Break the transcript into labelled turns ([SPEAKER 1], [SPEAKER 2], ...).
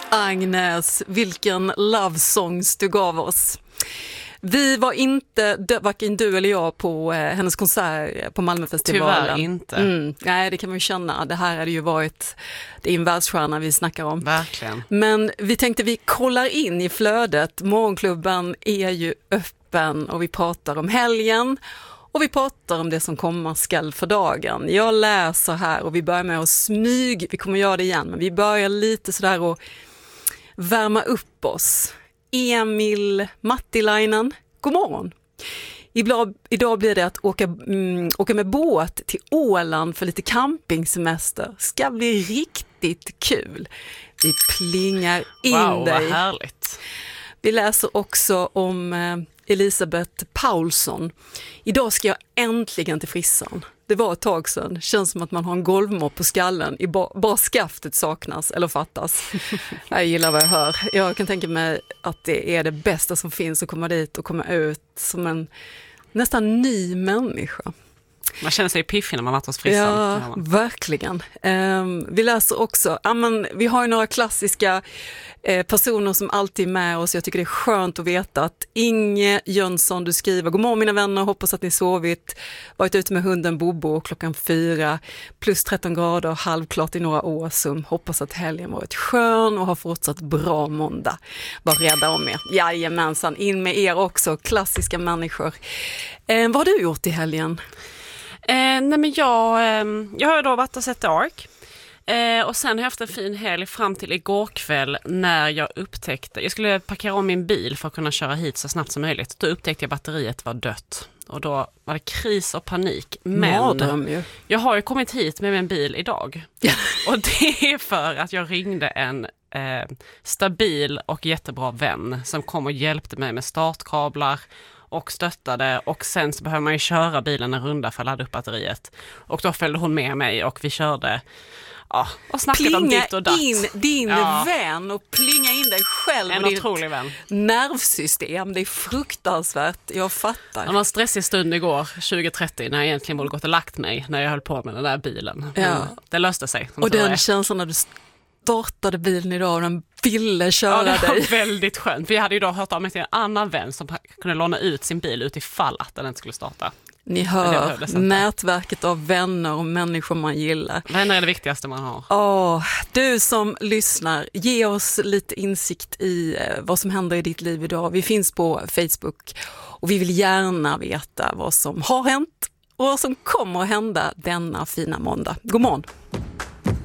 [SPEAKER 1] Agnes, vilken lovesongs du gav oss. Vi var inte, varken du eller jag, på hennes konsert på Malmöfestivalen.
[SPEAKER 2] Tyvärr inte.
[SPEAKER 1] Nej, det kan man ju känna. Det här hade ju varit, det är en världsstjärna vi snackar om.
[SPEAKER 2] Verkligen.
[SPEAKER 1] Men vi tänkte vi kollar in i flödet. Morgonklubben är ju öppen och vi pratar om helgen. Och vi pratar om det som komma skall för dagen. Jag läser här och vi börjar med att smyg. Vi kommer göra det igen, men vi börjar lite sådär och värma upp oss. Emil Mattilainen, god morgon. Idag blir det att åka med båt till Åland för lite campingsemester. Ska bli riktigt kul. Vi plingar in
[SPEAKER 2] dig.
[SPEAKER 1] Wow,
[SPEAKER 2] vad härligt.
[SPEAKER 1] Vi läser också om Elisabeth Paulsson. Idag ska jag äntligen till frissan. Det var ett tag sedan. Känns som att man har en golvmopp på skallen. Bara skaftet saknas eller fattas. Jag gillar vad jag hör. Jag kan tänka mig att det är det bästa som finns att komma dit och komma ut som en nästan ny människa.
[SPEAKER 2] Man känner sig piffig när man varit hos frissan.
[SPEAKER 1] Ja, verkligen. Vi läser också, vi har ju några klassiska personer som alltid är med oss. Jag tycker det är skönt att veta att Inge Jönsson, du skriver: god morgon mina vänner, hoppas att ni sovit. Varit ute med hunden Bobo 4:00, plus 13 grader, halvklart i Norra Åsum. Hoppas att helgen varit skön och har fortsatt bra måndag. Var rädda om er. Jajamensan, in med er också, klassiska människor. Vad har du gjort i helgen?
[SPEAKER 2] Nej, men jag har då varit och sett Ark. Och sen har jag haft en fin helg fram till igår kväll när jag upptäckte, jag skulle parkera om min bil för att kunna köra hit så snabbt som möjligt. Då upptäckte jag att batteriet var dött. Och då var det kris och panik. Men jag har ju kommit hit med min bil idag. Och det är för att jag ringde en stabil och jättebra vän som kom och hjälpte mig med startkablar och stöttade, och sen så behöver man ju köra bilen en runda för att ladda upp batteriet. Och då följde hon med mig och vi körde och snackade om ditt och datt.
[SPEAKER 1] Plinga in din vän och plinga in dig själv.
[SPEAKER 2] En otrolig vän.
[SPEAKER 1] Nervsystem, det är fruktansvärt, jag fattar.
[SPEAKER 2] Det var en stressig stund igår, 20:30, när jag egentligen borde gått och lagt mig när jag höll på med den där bilen. Det löste sig.
[SPEAKER 1] Och den känslan när du startade bilen idag och den ville köra dig.
[SPEAKER 2] Ja, det var väldigt skönt. Vi hade ju då hört av mig till en annan vän som kunde låna ut sin bil utifall att den inte skulle starta.
[SPEAKER 1] Ni hör nätverket av vänner och människor man gillar.
[SPEAKER 2] Vänner är det viktigaste man har.
[SPEAKER 1] Du som lyssnar, ge oss lite insikt i vad som händer i ditt liv idag. Vi finns på Facebook och vi vill gärna veta vad som har hänt och vad som kommer att hända denna fina måndag. God morgon!